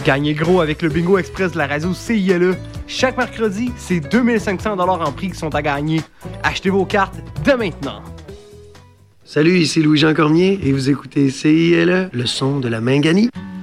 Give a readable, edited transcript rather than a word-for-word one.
Gagnez gros avec le Bingo Express de la radio CILE. Chaque mercredi, c'est 2500$ en prix qui sont à gagner. Achetez vos cartes dès maintenant. Salut, ici Louis-Jean Cormier et vous écoutez CILE, le son de la Minganie.